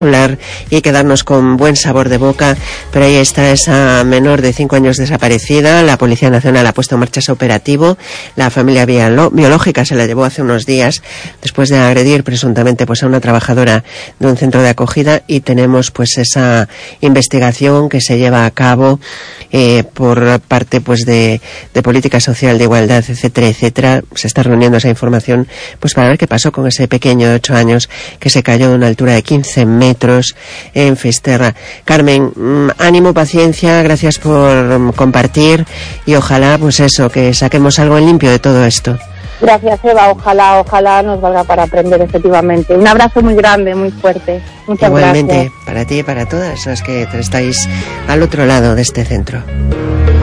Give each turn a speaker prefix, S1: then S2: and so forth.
S1: y quedarnos con buen sabor de boca, pero ahí está esa menor de 5 años desaparecida. La Policía Nacional ha puesto en marcha ese operativo. La familia biológica se la llevó hace unos días después de agredir presuntamente pues a una trabajadora de un centro de acogida, y tenemos pues esa investigación que se lleva a cabo por parte pues de política social, de igualdad, etcétera, etcétera. Se está reuniendo esa información pues para ver qué pasó con ese pequeño de 8 años que se cayó de una altura de 15 metros en Fisterra. Carmen, ánimo, paciencia, gracias por compartir, y ojalá pues eso, que saquemos algo en limpio de todo esto.
S2: Gracias, Eva, ojalá nos valga para aprender, efectivamente. Un abrazo muy grande, muy fuerte. Muchas
S1: Igualmente,
S2: gracias.
S1: Para ti y para todas las que estáis al otro lado de este centro.